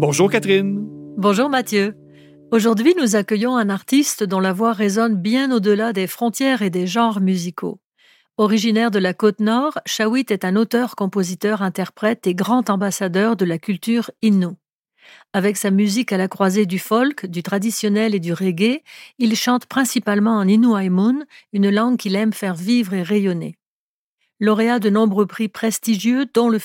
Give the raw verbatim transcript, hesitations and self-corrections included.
Bonjour Catherine. Bonjour Mathieu. Aujourd'hui, nous accueillons un artiste dont la voix résonne bien au-delà des frontières et des genres musicaux. Originaire de la Côte-Nord, Shawit est un auteur, compositeur, interprète et grand ambassadeur de la culture Innu. Avec sa musique à la croisée du folk, du traditionnel et du reggae, il chante principalement en Innu Aimun, une langue qu'il aime faire vivre et rayonner. Lauréat de nombreux prix prestigieux, dont le